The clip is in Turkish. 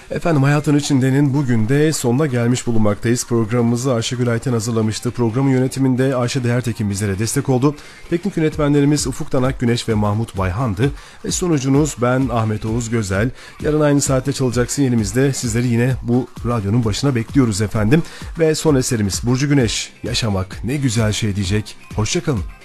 Efendim Hayatın İçinde'nin bugün de sonuna gelmiş bulunmaktayız. Programımızı Ayşegül Ayten hazırlamıştı. Programın yönetiminde Ayşe Değertekin bizlere destek oldu. Teknik yönetmenlerimiz Ufuk Danak Güneş ve Mahmut Bayhan'dı. Ve sonucunuz ben Ahmet Oğuz Gözel. Yarın aynı saatte çalacak sinyalimizde sizleri yine bu radyonun başına bekliyoruz efendim. Ve son eserimiz Burcu Güneş, Yaşamak ne güzel şey diyecek. Hoşçakalın.